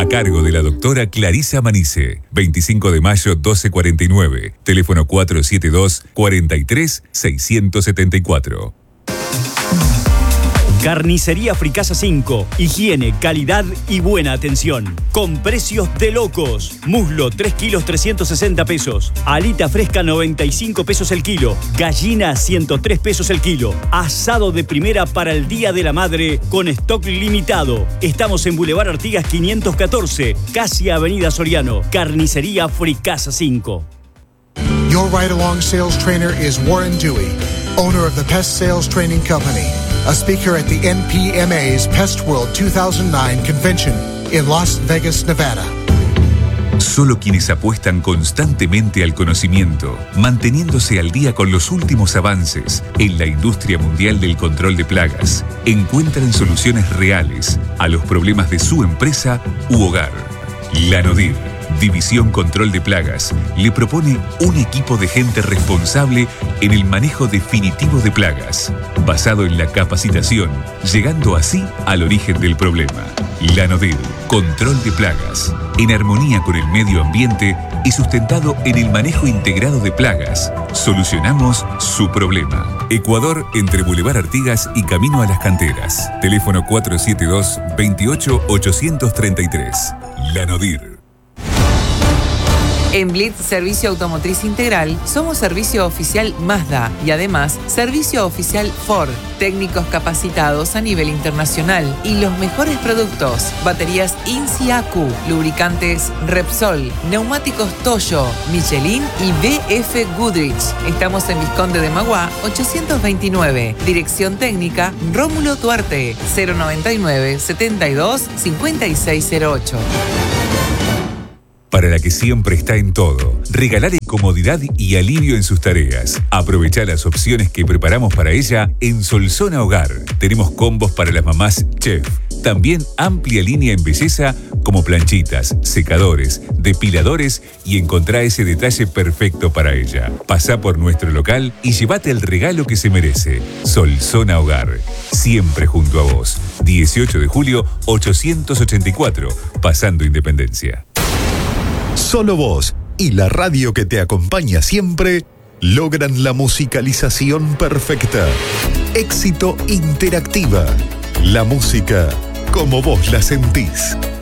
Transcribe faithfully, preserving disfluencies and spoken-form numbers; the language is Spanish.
cargo de la doctora Clarisa Manice. veinticinco de mayo doce cuarenta y nueve. Teléfono cuatro siete dos, cuatro tres, seis siete cuatro. Carnicería Fricasa cinco. Higiene, calidad y buena atención. Con precios de locos. Muslo tres kilos trescientos sesenta pesos. Alita fresca noventa y cinco pesos el kilo. Gallina ciento tres pesos el kilo. Asado de primera para el Día de la Madre con stock limitado. Estamos en Boulevard Artigas quinientos catorce, casi Avenida Soriano. Carnicería Fricasa cinco. Your ride-along sales trainer is Warren Dewey, owner of the Pest Sales Training Company, a speaker at the N P M A's Pest World two thousand nine convention in Las Vegas, Nevada. Solo quienes apuestan constantemente al conocimiento, manteniéndose al día con los últimos avances en la industria mundial del control de plagas, encuentran soluciones reales a los problemas de su empresa u hogar. Lanodir, División Control de Plagas, le propone un equipo de gente responsable en el manejo definitivo de plagas, basado en la capacitación, llegando así al origen del problema. Lanodir, Control de Plagas, en armonía con el medio ambiente y sustentado en el manejo integrado de plagas. Solucionamos su problema. Ecuador, entre Boulevard Artigas y Camino a las Canteras. Teléfono cuatro siete dos, veintiocho, ochocientos treinta y tres. Lanodir. En Blitz Servicio Automotriz Integral somos servicio oficial Mazda y además servicio oficial Ford, técnicos capacitados a nivel internacional y los mejores productos: baterías INSI A Q, lubricantes Repsol, neumáticos Toyo, Michelin y B F Goodrich. Estamos en Vizconde de Magua ochocientos veintinueve, dirección técnica Rómulo Duarte, cero noventa y nueve, setenta y dos, cincuenta y seis cero ocho. Para la que siempre está en todo, regalarle comodidad y alivio en sus tareas. Aprovecha las opciones que preparamos para ella en Solzona Hogar. Tenemos combos para las mamás chef. También amplia línea en belleza como planchitas, secadores, depiladores y encontrá ese detalle perfecto para ella. Pasá por nuestro local y llévate el regalo que se merece. Solzona Hogar, siempre junto a vos. dieciocho de julio, ochocientos ochenta y cuatro, pasando Independencia. Solo vos y la radio que te acompaña siempre logran la musicalización perfecta. Éxito Interactiva. La música como vos la sentís.